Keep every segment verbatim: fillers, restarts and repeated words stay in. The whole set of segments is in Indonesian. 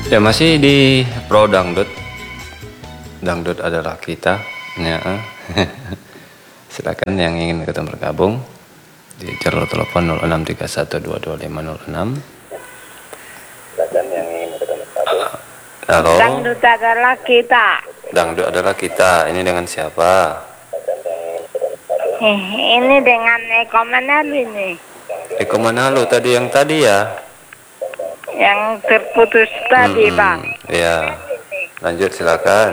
Ya masih di Pro Dangdut. Dangdut adalah kita. Ya. Silakan yang ingin kita bergabung di jalur telepon nol enam tiga satu dua dua lima nol enam. Silakan yang ingin kita bergabung. Halo. Dangdut adalah kita. Dangdut adalah kita. Ini dengan siapa? Eh, ini dengan Eko Manalo ini. Eko Manalo tadi yang tadi ya? Yang terputus tadi, Hmm, Bang. ya. Lanjut silakan.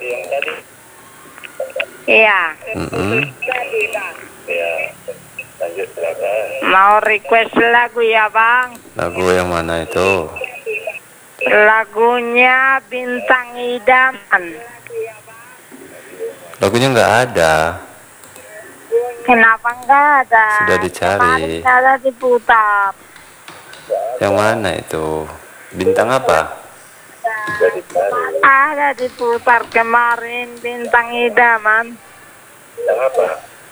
Iya. Hmm. Mau request lagu ya, Bang? Lagu yang mana itu? Lagunya Bintang Idaman. Lagunya nggak ada. Kenapa enggak ada? Sudah dicari. Kemarin ada diputar. Yang mana itu? Bintang apa? Ada diputar kemarin Bintang Idaman. Bintang apa?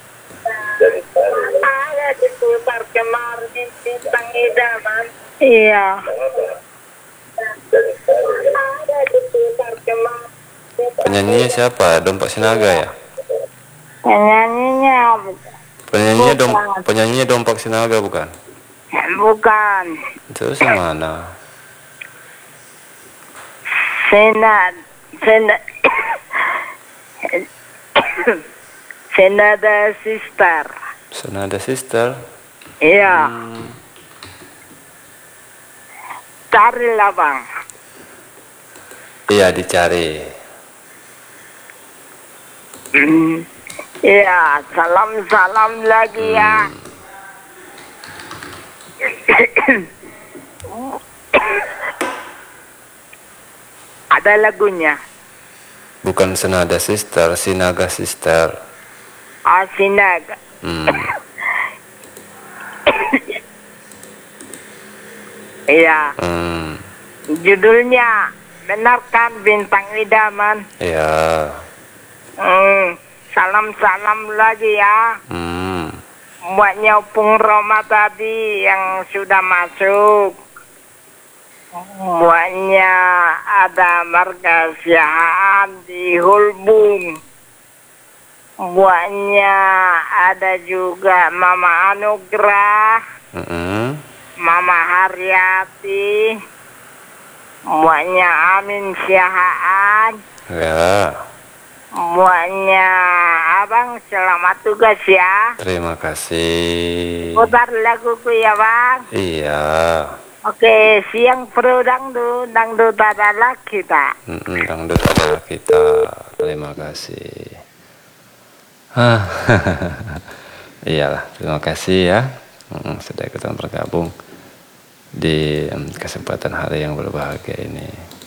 Ada diputar kemarin Bintang Idaman. Iya. Ada diputar kemarin. Penyanyinya siapa? Dompak Sinaga ya? Penyanyinya Penyanyinya dom bukan. penyanyinya Dompak Sinaga bukan? Bukan. Terus yang mana? Senad, senad, Senada Sister. Senada Sister. Iya. Hmm. Carilah, Bang. Iya dicari. Hmm. Iya, salam-salam lagi ya. Ada lagunya. Bukan Senada Sister, Sinaga Sister. Ah, Sinaga. Hmm. Iya. Hmm. Judulnya benar kan Bintang Idaman? Iya. Hmm. Salam-salam lagi ya. Hmm. Buatnya Pung Roma tadi yang sudah masuk. Buatnya ada Marga Sihaan di Hulbung. Buatnya ada juga Mama Anugrah, Hmm. Mama Haryati. Buatnya Amin Sihaan. Ya. Buatnya Abang selamat tugas ya. Terima kasih. Putar laguku ya, Bang. Iya. Oke, siang Pro Dangdut, Dangdut adalah kita. Mm-mm, Dangdut adalah kita. Terima kasih. Hah. Iyalah, terima kasih ya. Mm, sudah ikutan bergabung di mm, kesempatan hari yang berbahagia ini.